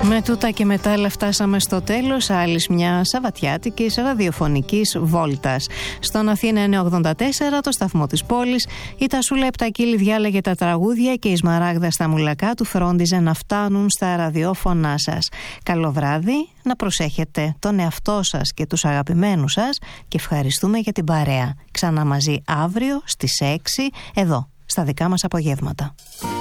Με τούτα και μετά φτάσαμε στο τέλος άλλης μια σαββατιάτικης ραδιοφωνικής βόλτας. Στον Αθήνα 984, το σταθμό της πόλης, η Τασούλα Επτακίλη διάλεγε τα τραγούδια και η Σμαράγδα στα μουλακά του φρόντιζε να φτάνουν στα ραδιόφωνά σας. Καλό βράδυ, να προσέχετε τον εαυτό σας και τους αγαπημένους σας και ευχαριστούμε για την παρέα. Ξανά μαζί αύριο στις 6 εδώ, στα δικά μας απογεύματα.